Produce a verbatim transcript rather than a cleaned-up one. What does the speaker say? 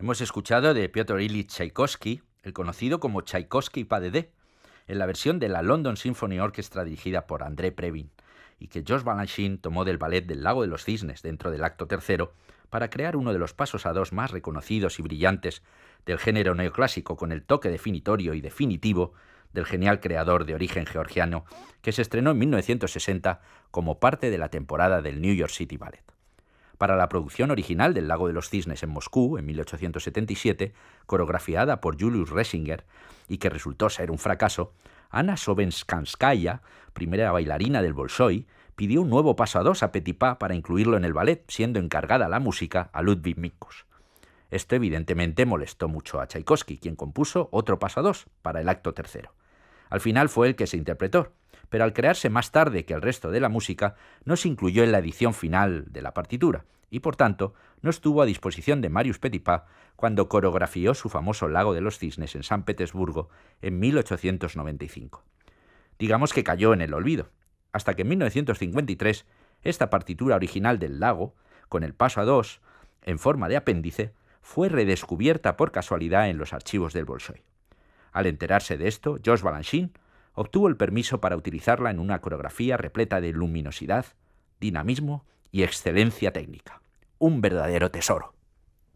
Hemos escuchado de Piotr Ilyich Tchaikovsky, el conocido como Tchaikovsky Pas de deux, en la versión de la London Symphony Orchestra dirigida por André Previn, y que Georges Balanchine tomó del ballet del Lago de los Cisnes dentro del acto tercero para crear uno de los pasos a dos más reconocidos y brillantes del género neoclásico, con el toque definitorio y definitivo del genial creador de origen georgiano que se estrenó en mil novecientos sesenta como parte de la temporada del New York City Ballet. Para la producción original del Lago de los Cisnes en Moscú, en mil ochocientos setenta y siete, coreografiada por Julius Resinger, y que resultó ser un fracaso, Anna Sobenskaya, primera bailarina del Bolshoi, pidió un nuevo paso a dos a Petipa para incluirlo en el ballet, siendo encargada la música a Ludwig Mikus. Esto evidentemente molestó mucho a Tchaikovsky, quien compuso otro paso a dos para el acto tercero. Al final fue el que se interpretó, pero al crearse más tarde que el resto de la música, no se incluyó en la edición final de la partitura, y por tanto no estuvo a disposición de Marius Petipa cuando coreografió su famoso Lago de los Cisnes en San Petersburgo en mil ochocientos noventa y cinco. Digamos que cayó en el olvido, hasta que en mil novecientos cincuenta y tres esta partitura original del Lago, con el paso a dos, en forma de apéndice, fue redescubierta por casualidad en los archivos del Bolshoi. Al enterarse de esto, Georges Balanchine obtuvo el permiso para utilizarla en una coreografía repleta de luminosidad, dinamismo y excelencia técnica. Un verdadero tesoro.